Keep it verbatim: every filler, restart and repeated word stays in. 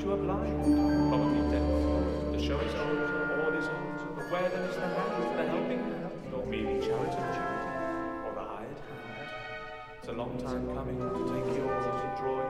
you are blind, probably deaf. The show is over, all is over, but where then is the hand, the helping hand, nor merely charitable, or the hired hand? It's a long time coming to take yours, draw